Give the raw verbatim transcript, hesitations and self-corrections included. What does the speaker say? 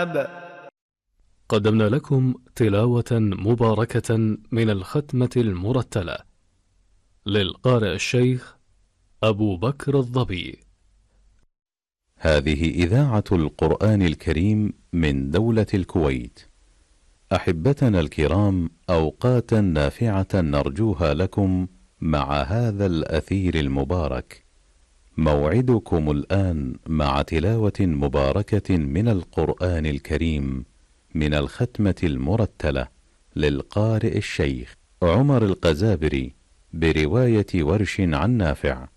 الحساب. قدمنا لكم تلاوة مباركة من الختمة المرتلة للقارئ الشيخ أبو بكر الظبي. هذه إذاعة القرآن الكريم من دولة الكويت. أحبتنا الكرام، أوقاتا نافعة نرجوها لكم مع هذا الأثير المبارك. موعدكم الآن مع تلاوة مباركة من القرآن الكريم من الختمة المرتلة للقارئ الشيخ عمر القزابري برواية ورش عن نافع.